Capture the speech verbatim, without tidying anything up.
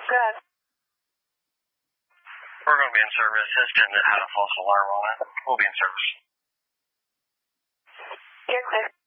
Good. We're going to be in service. This ten that had a false alarm on it. We'll be in service. You're clear.